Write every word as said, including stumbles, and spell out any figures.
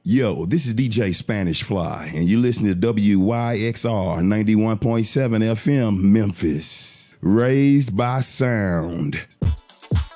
Yo, this is D J Spanish Fly, and you listen to W Y X R ninety-one point seven F M, Memphis. Raised by sound.